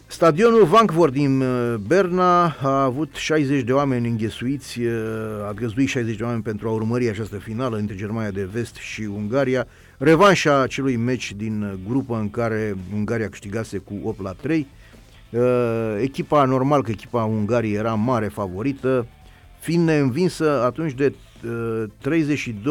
Stadionul Vancvort din Berna a avut 60 de oameni înghesuiți, a găzduit 60 de oameni pentru a urmări această finală între Germania de Vest și Ungaria, revanșa acelui meci din grupă în care Ungaria câștigase cu 8-3. Echipa, normal că echipa Ungariei era mare favorită, fiind neînvinsă atunci de 32